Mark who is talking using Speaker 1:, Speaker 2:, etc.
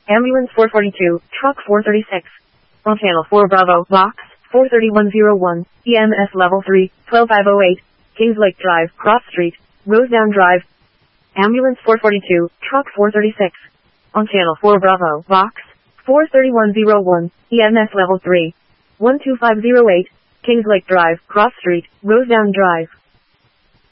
Speaker 1: Ambulance 442, Truck 436. On Channel 4 Bravo, Box 43101, EMS Level 3, 12508, Kings Lake Drive, Cross Street, Rosedown Drive. Ambulance 442, Truck 436. On Channel 4 Bravo, Box 43101, EMS Level 3, 12508, Kings Lake Drive, Cross Street, Rosedown Drive.